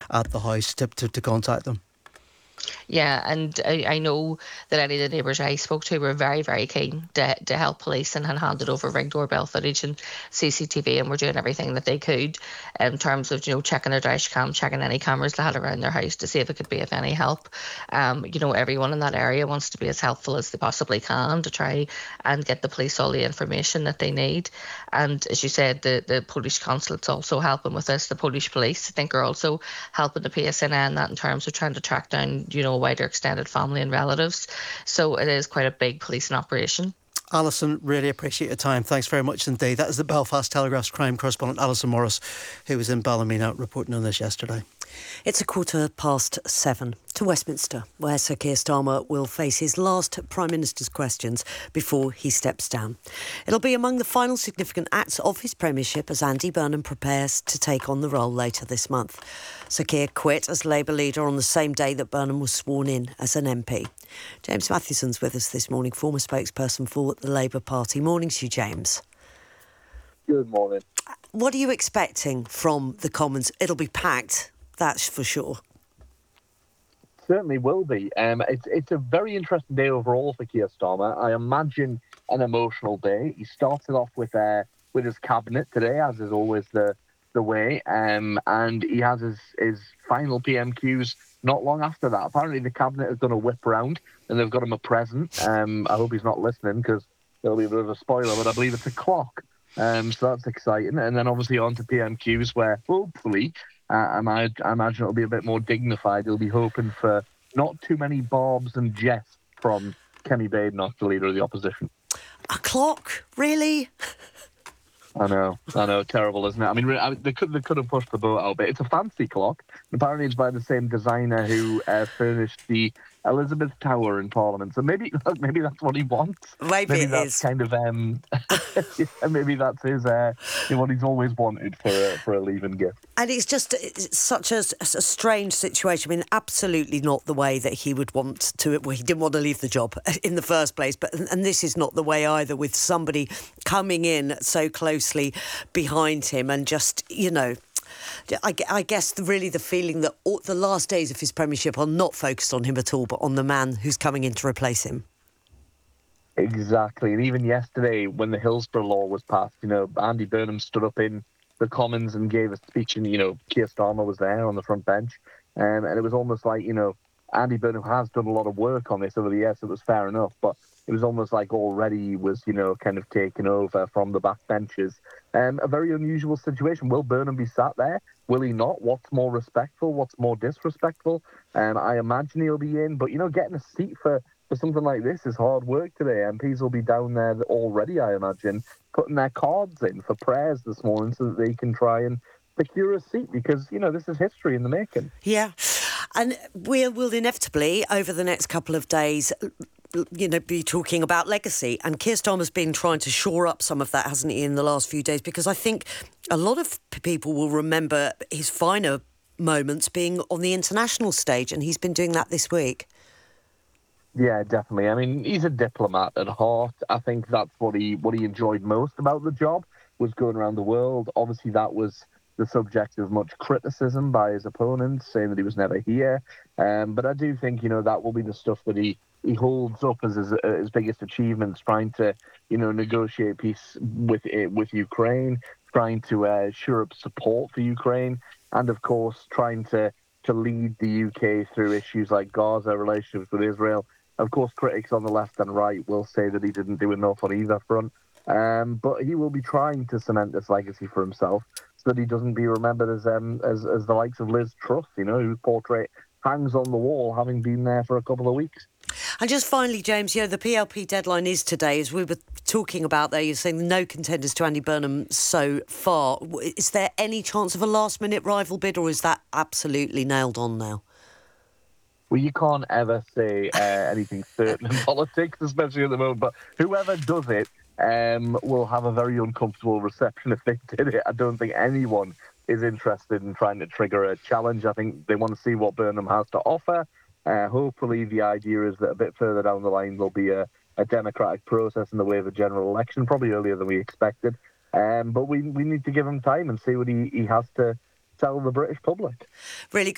at the house to contact them. Yeah, and I know that any of the neighbours I spoke to were very, very keen to help police and had handed over Ring doorbell footage and CCTV, and were doing everything that they could in terms of, checking their dash cam, checking any cameras they had around their house to see if it could be of any help. Everyone in that area wants to be as helpful as they possibly can to try and get the police all the information that they need. And as you said, the Polish consulate's also helping with this. The Polish police, I think, are also helping the PSNN that in terms of trying to track down, wider extended family and relatives. So it is quite a big policing operation. Alison, really appreciate your time. Thanks very much indeed. That is the Belfast Telegraph's crime correspondent, Alison Morris, who was in Ballymena reporting on this yesterday. It's 7:15 to Westminster, where Sir Keir Starmer will face his last Prime Minister's questions before he steps down. It'll be among the final significant acts of his premiership as Andy Burnham prepares to take on the role later this month. Sir Keir quit as Labour leader on the same day that Burnham was sworn in as an MP. James Mathewson's with us this morning, former spokesperson for the Labour Party. Morning to you, James. Good morning. What are you expecting from the Commons? It'll be packed, that's for sure. Certainly will be. It's a very interesting day overall for Keir Starmer. I imagine an emotional day. He started off with his cabinet today, as is always the way, and he has his final PMQs not long after that. Apparently the cabinet has done a whip round and they've got him a present. I hope he's not listening because it'll be a bit of a spoiler, but I believe it's a clock. So that's exciting. And then obviously on to PMQs where hopefully I imagine it'll be a bit more dignified. He'll be hoping for not too many barbs and jests from Kemi Badenoch, the leader of the opposition. A clock? Really? I know, terrible, isn't it? I mean, they could have pushed the boat out a bit. It's a fancy clock. Apparently, it's by the same designer who furnished the Elizabeth Tower in Parliament. So maybe that's what he wants. Maybe it that's is. Kind of, maybe that's his what he's always wanted for a leaving gift. And it's such a strange situation. I mean, absolutely not the way that he would want to. Well, he didn't want to leave the job in the first place, and this is not the way either. With somebody coming in so closely behind him, and just I guess really the feeling that the last days of his premiership are not focused on him at all, but on the man who's coming in to replace him. Exactly. And even yesterday, when the Hillsborough law was passed, Andy Burnham stood up in the Commons and gave a speech, and, Keir Starmer was there on the front bench. And it was almost like, Andy Burnham has done a lot of work on this over the years, so it was fair enough. But it was almost like already was, kind of taken over from the back benches. A very unusual situation. Will Burnham be sat there? Will he not? What's more respectful? What's more disrespectful? I imagine he'll be in. But, getting a seat for something like this is hard work today. MPs will be down there already, I imagine, putting their cards in for prayers this morning so that they can try and secure a seat because, this is history in the making. Yeah. And we'll inevitably, over the next couple of days, be talking about legacy. And Keir Starmer's been trying to shore up some of that, hasn't he, in the last few days? Because I think a lot of people will remember his finer moments being on the international stage, and he's been doing that this week. Yeah, definitely. I mean, he's a diplomat at heart. I think that's what he enjoyed most about the job, was going around the world. Obviously, that was the subject of much criticism by his opponents, saying that he was never here. But I do think, that will be the stuff that he holds up as his biggest achievements, trying to, negotiate peace with Ukraine, trying to shore up support for Ukraine, and, of course, trying to lead the UK through issues like Gaza, relationships with Israel. Of course, critics on the left and right will say that he didn't do enough on either front. But he will be trying to cement this legacy for himself so that he doesn't be remembered as the likes of Liz Truss, whose portrait hangs on the wall, having been there for a couple of weeks. And just finally, James, the PLP deadline is today. As we were talking about there, you're saying no contenders to Andy Burnham so far. Is there any chance of a last-minute rival bid, or is that absolutely nailed on now? Well, you can't ever say anything certain in politics, especially at the moment. But whoever does it will have a very uncomfortable reception if they did it. I don't think anyone is interested in trying to trigger a challenge. I think they want to see what Burnham has to offer. Hopefully the idea is that a bit further down the line there'll be a democratic process in the way of a general election, probably earlier than we expected. But we need to give him time and see what he has to tell the British public. Really good.